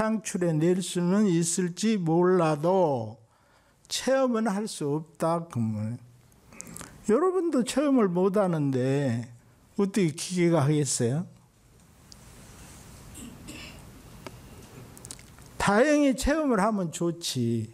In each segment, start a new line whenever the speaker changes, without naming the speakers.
창출해낼 수는 있을지 몰라도 체험은 할 수 없다. 그러면 여러분도 체험을 못하는데 어떻게 기계가 하겠어요? 다행히 체험을 하면 좋지.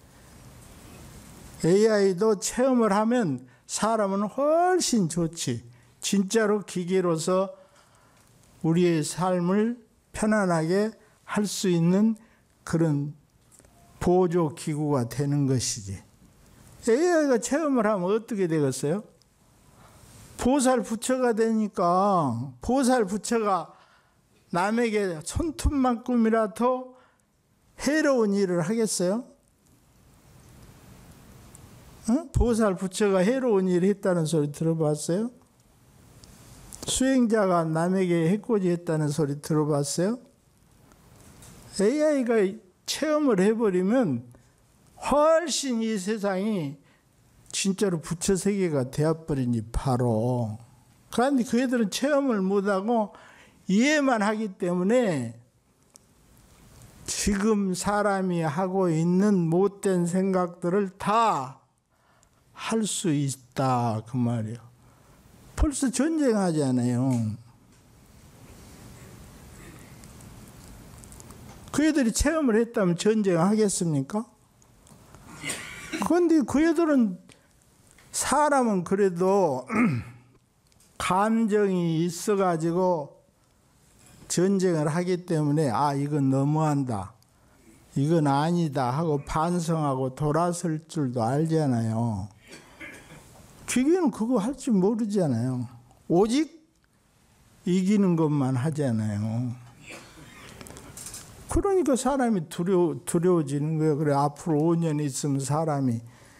AI도 체험을 하면 사람은 훨씬 좋지. 진짜로 기계로서 우리의 삶을 편안하게 할 수 있는 그런 보조 기구가 되는 것이지. AI가 체험을 하면 어떻게 되겠어요? 보살부처가 되니까 보살부처가 남에게 손톱만큼이라도 해로운 일을 하겠어요? 응? 보살부처가 해로운 일을 했다는 소리 들어봤어요? 수행자가 남에게 해코지 했다는 소리 들어봤어요? AI가 체험을 해버리면 훨씬 이 세상이 진짜로 부처 세계가 되어버리니 바로. 그런데 그 애들은 체험을 못하고 이해만 하기 때문에 지금 사람이 하고 있는 못된 생각들을 다 할 수 있다 그 말이에요. 벌써 전쟁하잖아요. 그 애들이 체험을 했다면 전쟁하겠습니까? 그런데 그 애들은 사람은 그래도 감정이 있어가지고 전쟁을 하기 때문에 아 이건 너무한다, 이건 아니다 하고 반성하고 돌아설 줄도 알잖아요. 기계는 그거 할 줄 모르잖아요. 오직 이기는 것만 하잖아요. 그러니까 사람이 두려워지는 거예요. 그래 앞으로 5년 있으면 사람이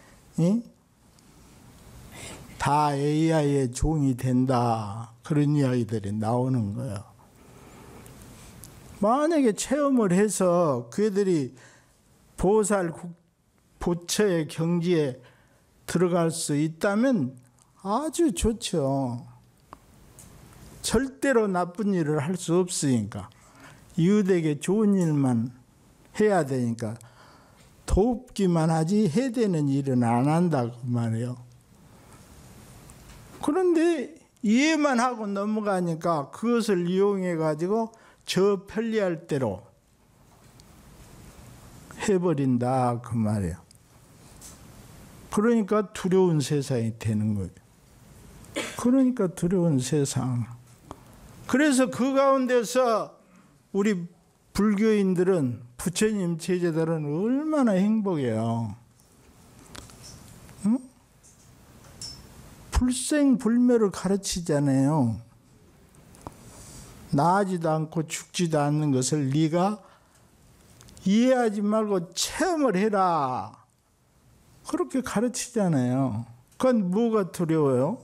다 AI의 종이 된다. 그런 이야기들이 나오는 거예요. 만약에 체험을 해서 그들이 보살 부처의 경지에 들어갈 수 있다면 아주 좋죠. 절대로 나쁜 일을 할 수 없으니까. 이웃에게 좋은 일만 해야 되니까 돕기만 하지 해대는 일은 안 한다고 말해요. 그런데 이해만 하고 넘어가니까 그것을 이용해 가지고 저 편리할 대로 해버린다 그 말이에요. 그러니까 두려운 세상이 되는 거예요. 그러니까 두려운 세상. 그래서 그 가운데서 우리 불교인들은, 부처님 제자들은 얼마나 행복해요. 응? 불생불멸을 가르치잖아요. 나지도 않고 죽지도 않는 것을 네가 이해하지 말고 체험을 해라. 그렇게 가르치잖아요. 그건 뭐가 두려워요?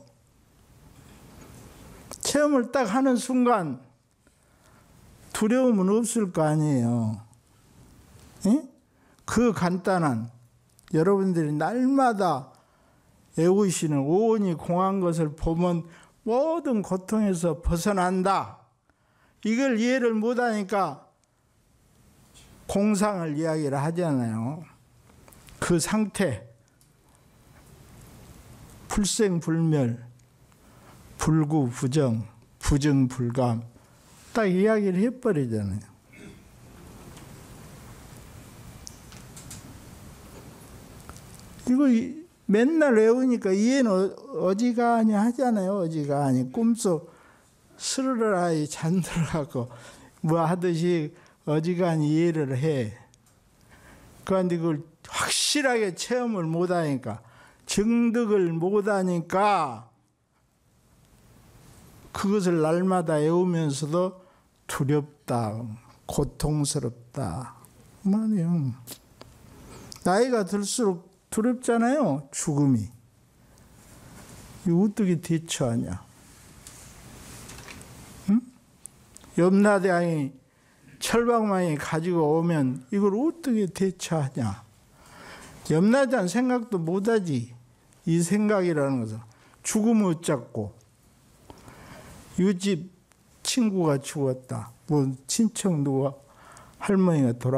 체험을 딱 하는 순간 두려움은 없을 거 아니에요. 예? 그 간단한 여러분들이 날마다 애우시는 오온이 공한 것을 보면 모든 고통에서 벗어난다. 이걸 이해를 못하니까 공상을 이야기를 하잖아요. 그 상태, 불생불멸, 불구부정, 부정불감 딱 이야기를 해버리잖아요. 이거 맨날 외우니까 이해는 어지간히 하잖아요. 어지간히 꿈속 스르르라이 잠들어가고 뭐 하듯이 어지간히 이해를 해. 그런데 그걸 확실하게 체험을 못하니까, 증득을 못하니까 그것을 날마다 외우면서도 두렵다, 고통스럽다 말이에요. 나이가 들수록 두렵잖아요. 죽음이. 이거 어떻게 대처하냐? 응? 염라대왕이 철방망이 가지고 오면 이걸 어떻게 대처하냐? 염라대왕 생각도 못하지. 이 생각이라는 것은 죽으면 어쩌고, 이웃집 친구가 죽었다, 뭐 친척 누가 할머니가 돌아